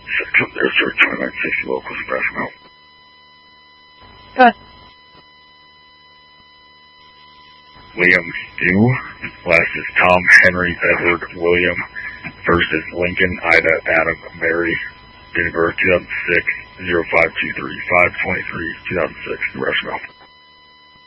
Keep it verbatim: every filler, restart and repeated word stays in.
There's twenty-nine sixty locals, Nebraska Mount. Go ahead. William Dew. Last is Tom Henry Edward William. First is Lincoln Ida Adam Mary. Date of birth two thousand six, oh five two three, five twenty-three, two thousand six, Nebraska Mount.